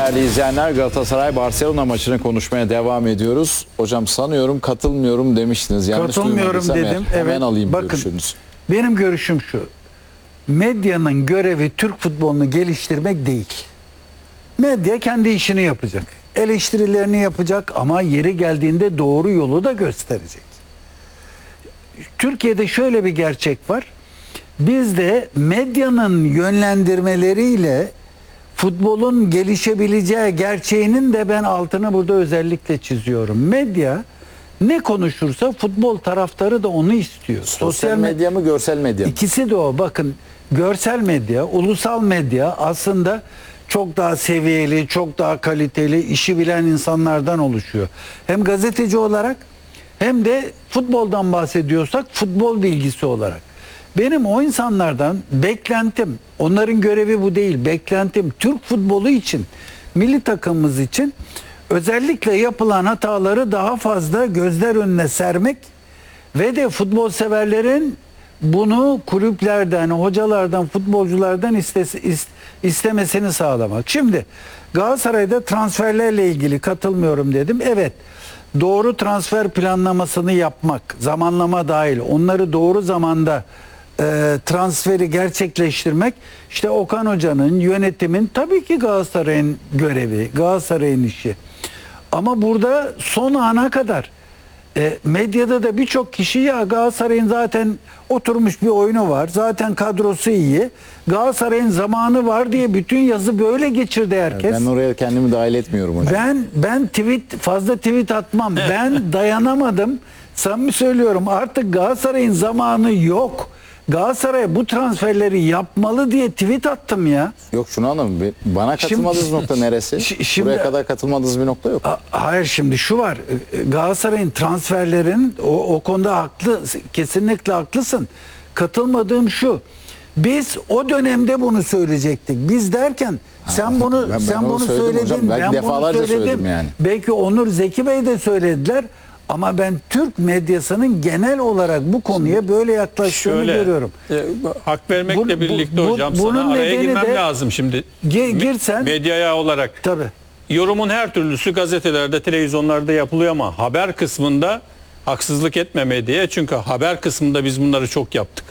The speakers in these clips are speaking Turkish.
Değerli izleyenler, Galatasaray-Barcelona maçını konuşmaya devam ediyoruz. Hocam sanıyorum katılmıyorum demiştiniz. Yanlış katılmıyorum dedim. Hemen Evet. alayım Bakın, görüşünüzü. benim görüşüm şu. Medyanın görevi Türk futbolunu geliştirmek değil. Medya kendi işini yapacak. Eleştirilerini yapacak ama yeri geldiğinde doğru yolu da gösterecek. Türkiye'de şöyle bir gerçek var. Bizde medyanın yönlendirmeleriyle futbolun gelişebileceği gerçeğinin de ben altını burada özellikle çiziyorum. Medya ne konuşursa futbol taraftarı da onu istiyor. Sosyal medya mı, görsel medya mı? İkisi de o. Bakın, görsel medya, ulusal medya aslında çok daha seviyeli, çok daha kaliteli, işi bilen insanlardan oluşuyor. Hem gazeteci olarak hem de futboldan bahsediyorsak futbol bilgisi olarak. Benim o insanlardan beklentim, onların görevi bu değil, beklentim Türk futbolu için, milli takımımız için özellikle yapılan hataları daha fazla gözler önüne sermek ve de futbol severlerin bunu kulüplerden, hocalardan, futbolculardan istemesini sağlamak. Şimdi Galatasaray'da transferlerle ilgili katılmıyorum dedim. Evet, doğru transfer planlamasını yapmak, zamanlama dahil, onları doğru zamanda transferi gerçekleştirmek, işte Okan Hoca'nın, yönetimin, tabii ki Galatasaray'ın görevi, Galatasaray'ın işi. Ama burada son ana kadar medyada da birçok kişi, ya Galatasaray'ın zaten oturmuş bir oyunu var, zaten kadrosu iyi, Galatasaray'ın zamanı var diye bütün yazı böyle geçirdi herkes. Ben oraya kendimi dahil etmiyorum hocam. Ben fazla tweet atmam. Ben dayanamadım. Samimi söylüyorum, artık Galatasaray'ın zamanı yok. Galatasaray bu transferleri yapmalı diye tweet attım ya. Yok, şunu anlamadım. Bana katılmadığınız nokta neresi? Buraya kadar katılmadığınız bir nokta yok. Hayır, şimdi şu var. Galatasaray'ın transferlerin o konuda haklı. Kesinlikle haklısın. Katılmadığım şu. Biz o dönemde bunu söyleyecektik. Biz derken sen bunu söyledin. Hocam. Belki defalarca söyledim yani. Belki Onur Zeki Bey de söylediler. Ama ben Türk medyasının genel olarak bu konuya böyle yaklaştığını görüyorum. Hak vermekle birlikte hocam sana araya girmem lazım şimdi. Girsen. Medyaya olarak. Tabii. Yorumun her türlüsü gazetelerde, televizyonlarda yapılıyor ama haber kısmında haksızlık etme medyaya. Çünkü haber kısmında biz bunları çok yaptık.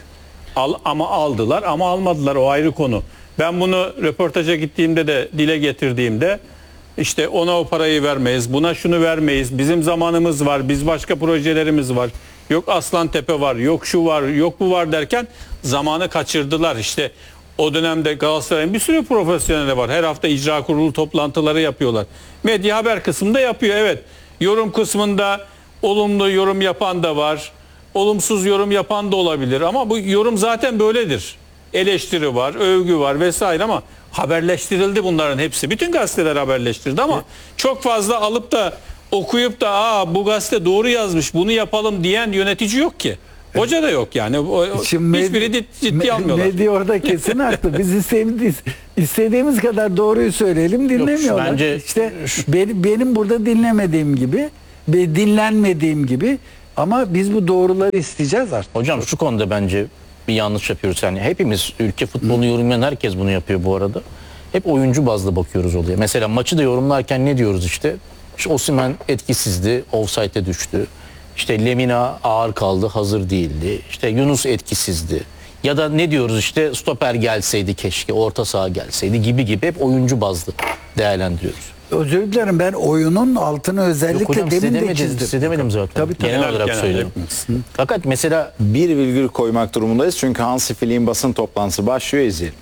Ama aldılar ama almadılar, o ayrı konu. Ben bunu röportaja gittiğimde de dile getirdiğimde, İşte ona o parayı vermeyiz, buna şunu vermeyiz, bizim zamanımız var, biz başka projelerimiz var, yok Aslantepe var, yok şu var, yok bu var derken zamanı kaçırdılar. İşte o dönemde Galatasaray'ın bir sürü profesyoneli var, her hafta icra kurulu toplantıları yapıyorlar. Medya haber kısmında yapıyor, evet. Yorum kısmında olumlu yorum yapan da var, olumsuz yorum yapan da olabilir ama bu yorum zaten böyledir. Eleştiri var, övgü var vesaire ama haberleştirildi bunların hepsi. Bütün gazeteler haberleştirdi ama çok fazla alıp da okuyup da bu gazete doğru yazmış, bunu yapalım diyen yönetici yok ki. Hoca da yok yani. Hiçbiri ciddi almıyorlar. Medya orada kesin haklı. Biz istediğimiz kadar doğruyu söyleyelim, dinlemiyorlar. Yok, bence işte benim burada dinlemediğim gibi ve dinlenmediğim gibi, ama biz bu doğruları isteyeceğiz artık. hocam şu konuda bence bir yanlış yapıyoruz. Yani hepimiz, ülke futbolunu yorumlayan herkes bunu yapıyor bu arada. Hep oyuncu bazlı bakıyoruz olaya. Mesela maçı da yorumlarken ne diyoruz işte? Osimhen etkisizdi, ofsayte düştü. İşte Lemina ağır kaldı, hazır değildi. İşte Yunus etkisizdi. Ya da ne diyoruz işte, stoper gelseydi keşke, orta saha gelseydi gibi hep oyuncu bazlı değerlendiriyoruz. Özür dilerim, ben oyunun altını özellikle hocam, demin de çizdim. size demedim zaten. Tabii. Genel olarak söylüyorum. Fakat mesela Bir virgül koymak durumundayız çünkü Hansi Flick'in basın toplantısı başlıyor, izleyelim.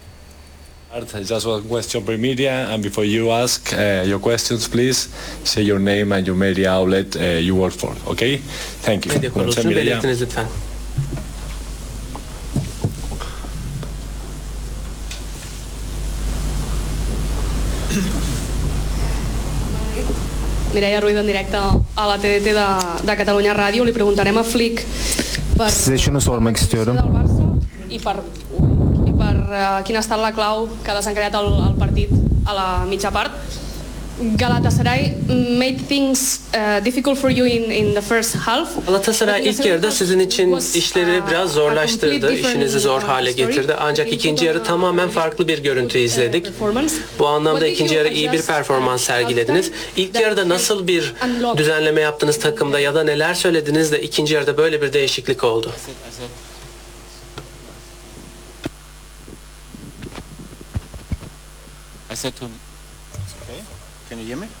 Just one question per media, and before you ask your questions, please say your name and your media outlet you work for. Okay? Thank you. Medya konusunu belirtiniz lütfen. Mireia Ruiz en directe a la TDT de Catalunya Ràdio. Li preguntarem a Flick per... Size şunu sormak istiyorum. ...del Barça i per quina ha estat la clau que ha desencallat el partit a la mitja part. Galatasaray made things difficult for you in the first half. Galatasaray ilk yarıda sizin için işleri biraz zorlaştırdı, işinizi zor hale getirdi. Ancak ikinci yarı tamamen farklı bir görüntü izledik. Bu anlamda ikinci yarı iyi bir performans sergilediniz. İlk yarıda nasıl bir düzenleme yaptınız takımda ya da neler söylediniz de ikinci yarıda böyle bir değişiklik oldu? I said to him, okay, can you hear me?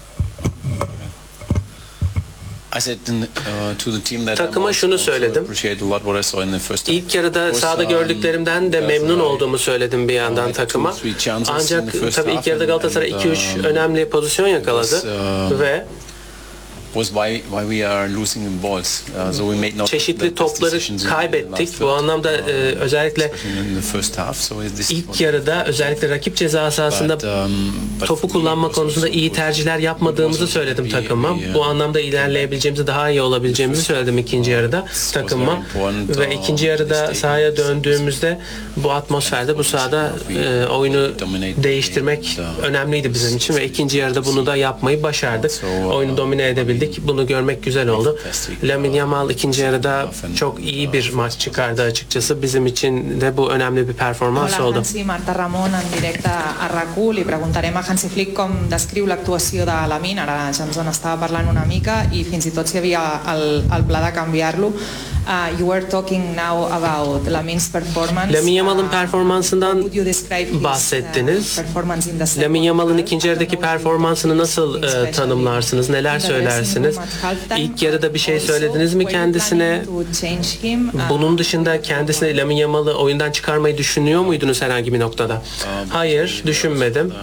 I said to the team that Takıma şunu söyledim. appreciate a lot what I saw in the first half. İlk yarıda sahada gördüklerimden de memnun olduğumu söyledim bir yandan takıma. Ancak tabii ilk yarıda Galatasaray 2-3 önemli pozisyon yakaladı ve Was why we are losing in balls. So we made not çeşitli topları kaybettik. Bu anlamda özellikle in the first half. So this ilk yarıda özellikle rakip ceza sahasında topu kullanma konusunda iyi tercihler yapmadığımızı söyledim takıma. Bu anlamda ilerleyebileceğimizi, daha iyi olabileceğimizi söyledim ikinci yarıda takıma. Ve ikinci yarıda sahaya döndüğümüzde bu atmosferde, bu sahada oyunu değiştirmek önemliydi bizim için ve ikinci yarıda bunu da yapmayı başardık. Oyunu domine edebildik. Bunu görmek güzel oldu. Lamine Yamal ikinci yarıda çok iyi bir maç çıkardı açıkçası. Bizim için de bu önemli bir performans Hola, oldu. Hansi, Marta Ramon en directe a RAC1. Li preguntarem a Hansi Flick com descriu l'actuació de Lamine. Ara ja ens en estava parlant una mica i fins i tot si hi havia el pla de canviar-lo. You were talking now about Lamine's performance. Lamine Yamal'ın performansından Would you describe his, bahsettiniz. performance in the second Lamine Yamal'ın half? ikinci yarıdaki performansını nasıl tanımlarsınız? Neler söylersiniz? İlk yarıda bir şey söylediniz mi kendisine? Bunun dışında kendisine Lamine Yamal'ı oyundan çıkarmayı düşünüyor muydunuz herhangi bir noktada? Hayır, düşünmedim.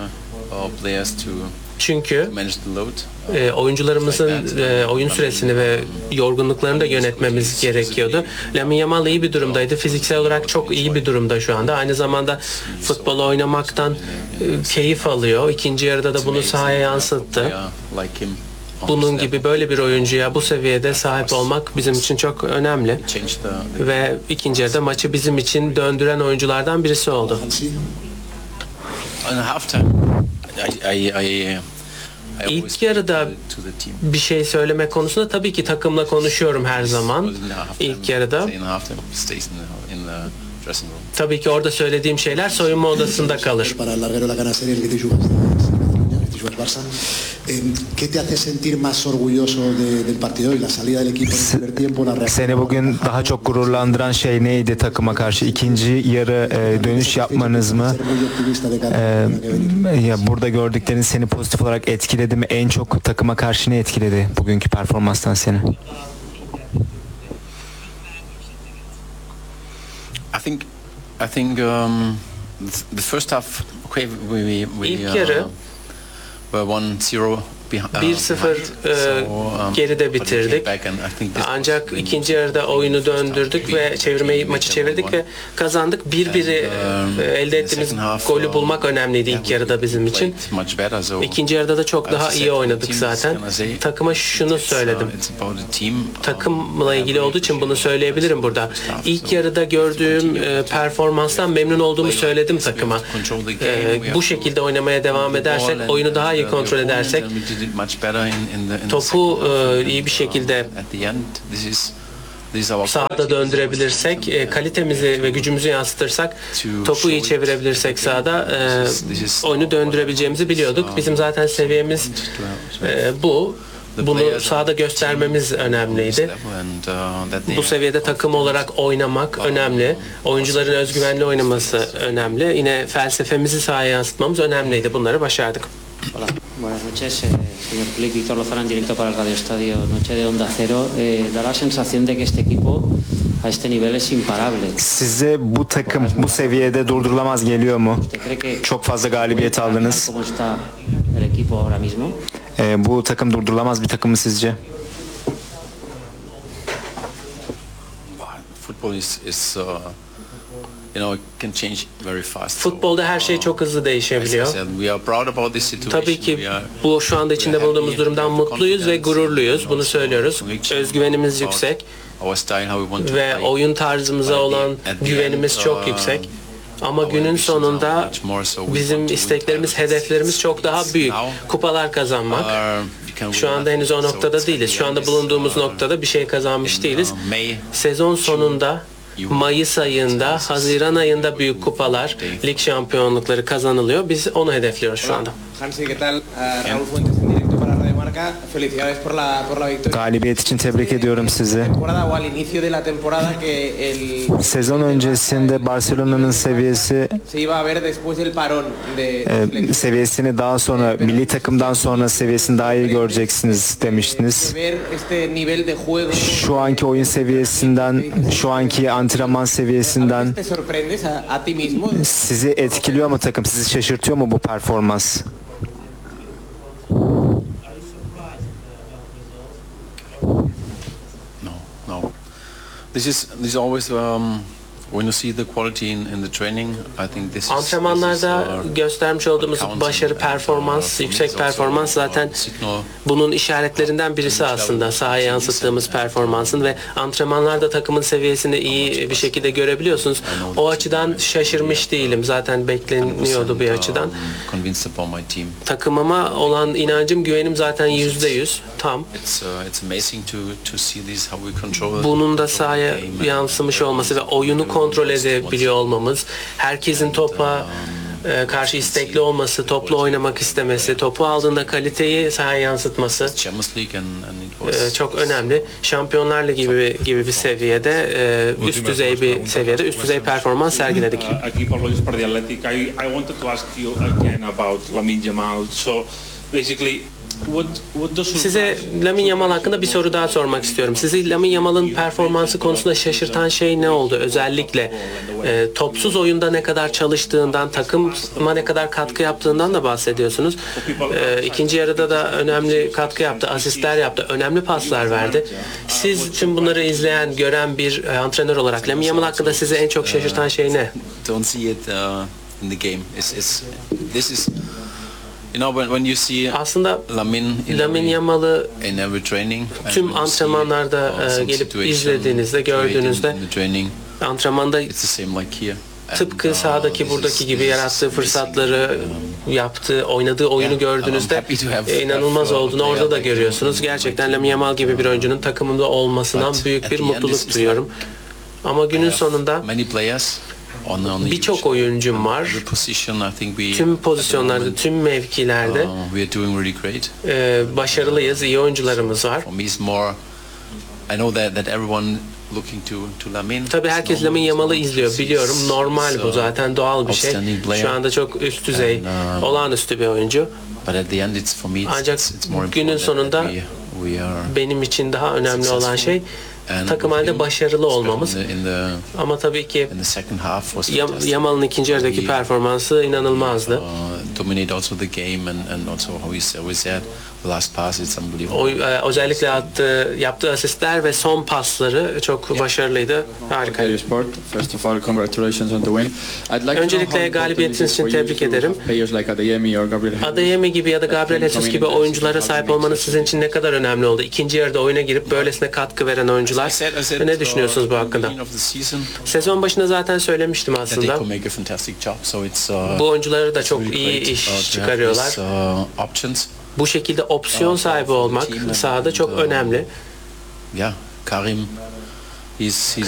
Çünkü oyuncularımızın oyun süresini ve yorgunluklarını da yönetmemiz gerekiyordu. Lamine Yamal iyi bir durumdaydı. Fiziksel olarak çok iyi bir durumda şu anda. Aynı zamanda futbol oynamaktan keyif alıyor. İkinci yarıda da bunu sahaya yansıttı. Bunun gibi böyle bir oyuncuya bu seviyede sahip olmak bizim için çok önemli. Ve ikinci yarıda maçı bizim için döndüren oyunculardan birisi oldu. İlk yarıda bir şey söyleme konusunda tabii ki takımla konuşuyorum her zaman. İlk yarıda. Tabii ki orada söylediğim şeyler soyunma odasında kalır. ¿Qué te hace sentir más orgulloso del partido y la salida del equipo en el primer tiempo, la reacción? Seni bugün daha çok gururlandıran şey neydi takıma karşı? İkinci yarı dönüş yapmanız mı? Ya burada gördüklerin seni pozitif olarak etkiledi mi? En çok takıma karşı ne etkiledi bugünkü performanstan seni? I think the first half, okay, İlk yarı 1-0 geride bitirdik. Ancak ikinci yarıda oyunu döndürdük ve maçı çevirdik ve kazandık. 1-1'i elde ettiğimiz golü bulmak önemliydi ilk yarıda bizim için. İkinci yarıda da çok daha iyi oynadık zaten. Takıma şunu söyledim. Takımla ilgili olduğu için bunu söyleyebilirim burada. İlk yarıda gördüğüm performanstan memnun olduğumu söyledim takıma. Bu şekilde oynamaya devam edersek, oyunu daha iyi kontrol edersek, topu iyi bir şekilde sahada döndürebilirsek, kalitemizi ve gücümüzü yansıtırsak, topu iyi çevirebilirsek sahada oyunu döndürebileceğimizi biliyorduk. Bizim zaten seviyemiz bu. Bunu sahada göstermemiz önemliydi. Bu seviyede takım olarak oynamak önemli. Oyuncuların özgüvenli oynaması önemli. Yine felsefemizi sahaya yansıtmamız önemliydi. Bunları başardık. Hola, buenas noches. Señor Flick, Víctor Lozano en directo para el Radio Estadio Noche de Onda Cero. Da la sensación de que este equipo a este nivel es imparable. Size bu takım bu seviyede durdurulamaz geliyor mu? Çok fazla galibiyet aldınız. ¿Cómo está el equipo ahora mismo? Bu takım durdurulamaz bir takım mı sizce? Football is can change very fast. Futbolda her şey çok hızlı değişebiliyor. Tabii ki bu şu anda içinde bulunduğumuz durumdan mutluyuz ve gururluyuz. Bunu söylüyoruz. Özgüvenimiz yüksek ve oyun tarzımıza olan güvenimiz çok yüksek. Ama günün sonunda bizim isteklerimiz, hedeflerimiz çok daha büyük. Kupalar kazanmak. Şu anda henüz o noktada değiliz. Şu anda bulunduğumuz noktada bir şey kazanmış değiliz. Sezon sonunda Mayıs ayında, Haziran ayında büyük kupalar, lig şampiyonlukları kazanılıyor. Biz onu hedefliyoruz şu anda. Hansi, ¿qué tal? Raúl Fuentes en directo para Radio Marca. Felicidades por la victoria. Galibiyet için tebrik ediyorum sizi. Temporada o al inicio de la temporada que el Sezon öncesinde Barcelona'nın seviyesi se iba a ver después del parón de seviyesini daha sonra milli takımdan sonra seviyesini daha iyi göreceksiniz demiştiniz. ver este nivel de juego. Şu anki oyun seviyesinden, şu anki antrenman seviyesinden ¿Te sorprendes a ti mismo? sizi etkiliyor mu takım? Sizi şaşırtıyor mu bu performans? No. This is always when you see the quality in the training, I think this is Antrenmanlarda göstermiş olduğumuz başarı, performans, yüksek performans zaten bunun işaretlerinden birisi aslında sahaya yansıttığımız performansın ve antrenmanlarda takımın seviyesini iyi bir şekilde görebiliyorsunuz. O açıdan şaşırmış değilim. Zaten bekleniyordu bir açıdan. convinced about my team. Takımıma olan inancım, güvenim zaten %100 tam. It's amazing to see this how we control. Bunun da sahaya yansımış olması ve oyunu kontrol edebiliyor olmamız, herkesin topa karşı istekli olması, toplu oynamak istemesi, topu aldığında kaliteyi sahaya yansıtması çok önemli. Şampiyonlar Ligi gibi bir seviyede, üst düzey bir seviyede, üst düzey performans sergiledik. Aquí Pablo Lluís para The Athletic. I wanted to ask you again about Lamine Yamal. So basically Size Lamine Yamal hakkında bir soru daha sormak istiyorum. Sizi Lamine Yamal'ın performansı konusunda şaşırtan şey ne oldu? Özellikle topsuz oyunda ne kadar çalıştığından, takıma ne kadar katkı yaptığından da bahsediyorsunuz. İkinci yarıda da önemli katkı yaptı, asistler yaptı, önemli paslar verdi. Siz tüm bunları izleyen, gören bir antrenör olarak Lamine Yamal hakkında sizi en çok şaşırtan şey ne? Don't see it in the game. This is you know when you see aslında Lamine Yamal'ı tüm antrenmanlarda gelip izlediğinizde, gördüğünüzde antrenmanda tıpkı sahadaki buradaki gibi yarattığı fırsatları yaptığı, oynadığı oyunu gördüğünüzde inanılmaz olduğunu orada da görüyorsunuz. Gerçekten Lamine Yamal gibi bir oyuncunun takımında olmasından büyük bir mutluluk duyuyorum. Ama günün sonunda birçok oyuncum var. Tüm pozisyonlarda, tüm mevkilerde başarılıyız, iyi oyuncularımız var. Tabii herkes Lamine Yamal'ı izliyor, biliyorum. Normal bu zaten, doğal bir şey. Şu anda çok üst düzey, olağanüstü bir oyuncu. Ancak günün sonunda benim için daha önemli olan şey takım halinde başarılı olmamız. Ama tabii ki Yamal'ın ikinci yarıdaki performansı inanılmazdı. Özellikle yaptığı asistler ve son pasları çok başarılıydı. Harikaydı. Öncelikle galibiyetiniz için tebrik ederim. Adeyemi gibi ya da Gabriel Jesus gibi oyunculara sahip olmanız sizin için ne kadar önemli oldu? İkinci yarıda oyuna girip böylesine katkı veren oyuncular. Ne düşünüyorsunuz bu hakkında? Sezon başında zaten söylemiştim aslında. Bu oyuncuları da çok iyi iş çıkarıyorlar. Bu şekilde opsiyon sahibi olmak sahada çok önemli. Karim